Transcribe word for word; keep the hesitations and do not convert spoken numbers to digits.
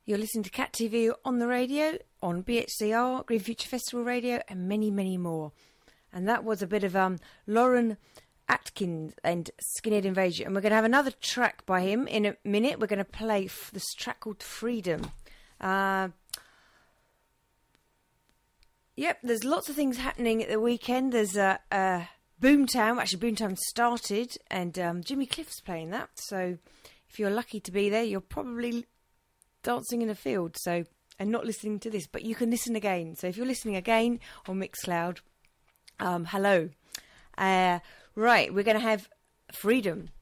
You're listening to Cat T V on the radio, on B H C R, Green Future Festival Radio, and many, many more. And that was a bit of um, Lauren Atkins and Skinhead Invasion. And we're going to have another track by him in a minute. We're going to play f- this track called Freedom. Uh, yep, there's lots of things happening at the weekend. There's a... Uh, uh, Boomtown, actually Boomtown started, and um, Jimmy Cliff's playing that, so if you're lucky to be there, you're probably dancing in a field, so, and not listening to this, but you can listen again. So if you're listening again on Mixcloud, um, hello. Uh, right, we're going to have Freedom.